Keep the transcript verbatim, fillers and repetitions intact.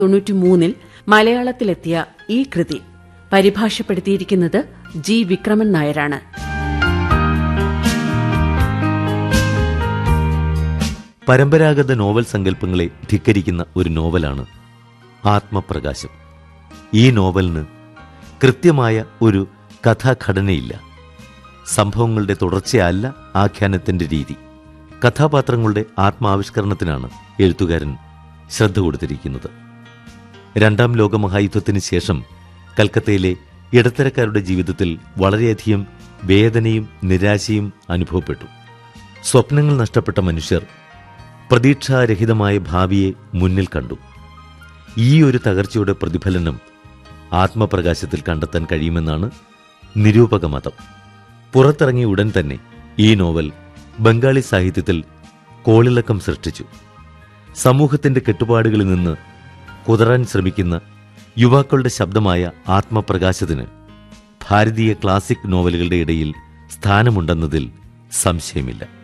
തൊണ്ണൂറ്റിമൂന്നിൽ മലയാളത്തിലെത്തിയ ഈ കൃതി പരിഭാഷപ്പെടുത്തിയിരിക്കുന്നത് ജി വിക്രമൻ നായരാണ്. പരമ്പരാഗത നോവൽ സങ്കല്പങ്ങളെ ധിക്കരിക്കുന്ന ഒരു നോവലാണ് ആത്മപ്രകാശം. ഈ നോവലിന് കൃത്യമായ ഒരു കഥാഘടനയില്ല. സംഭവങ്ങളുടെ തുടർച്ചയല്ല ആഖ്യാനത്തിന്റെ രീതി. കഥാപാത്രങ്ങളുടെ ആത്മാവിഷ്കരണത്തിനാണ് എഴുത്തുകാരൻ ശ്രദ്ധ കൊടുത്തിരിക്കുന്നത്. രണ്ടാം ലോകമഹായുദ്ധത്തിന് ശേഷം കൽക്കത്തയിലെ ഇടത്തരക്കാരുടെ ജീവിതത്തിൽ വളരെയധികം വേദനയും നിരാശയും അനുഭവപ്പെട്ടു. സ്വപ്നങ്ങൾ നഷ്ടപ്പെട്ട മനുഷ്യർ പ്രതീക്ഷാരഹിതമായ ഭാവിയെ മുന്നിൽ കണ്ടു. ഈ ഒരു തകർച്ചയുടെ പ്രതിഫലനം ആത്മപ്രകാശത്തിൽ കണ്ടെത്താൻ കഴിയുമെന്നാണ് നിരൂപക മതം. പുറത്തിറങ്ങിയ ഉടൻ തന്നെ ഈ നോവൽ ബംഗാളി സാഹിത്യത്തിൽ കോളിളക്കം സൃഷ്ടിച്ചു. സമൂഹത്തിന്റെ കെട്ടുപാടുകളിൽ നിന്ന് കുതറാൻ ശ്രമിക്കുന്ന യുവാക്കളുടെ ശബ്ദമായ ആത്മപ്രകാശത്തിന് ഭാരതീയ ക്ലാസിക് നോവലുകളുടെ ഇടയിൽ സ്ഥാനമുണ്ടെന്നതിൽ സംശയമില്ല.